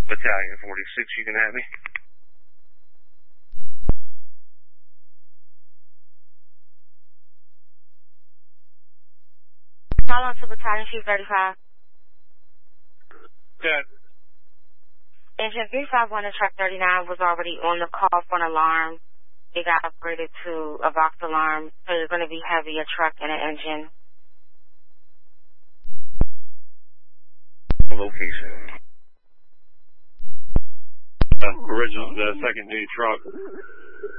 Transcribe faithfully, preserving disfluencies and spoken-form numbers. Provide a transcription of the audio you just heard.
Battalion forty-six, you can have me. Call on to Battalion Chief thirty-five. Good. Engine three five one and truck thirty-nine was already on the call for an alarm. It got upgraded to a box alarm, so it's going to be heavier truck and an engine. Location. Uh, original, the second new truck.